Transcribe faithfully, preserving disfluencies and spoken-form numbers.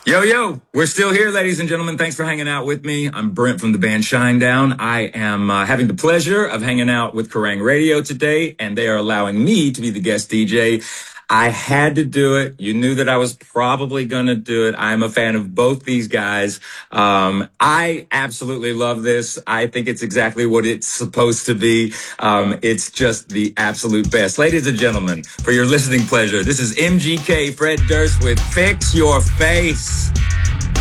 Yo, yo, we're still here, ladies and gentlemen. Thanks for hanging out with me. I'm Brent from the band Shinedown. I am uh, having the pleasure of hanging out with Kerrang Radio today, and they are allowing me to be the guest D J. I had to do it. You knew that I was probably going to do it. I'm a fan of both these guys. Um, I absolutely love this. I think it's exactly what it's supposed to be. Um, it's just the absolute best. Ladies and gentlemen, for your listening pleasure, this is M G K Fred Durst with Fix Your Face.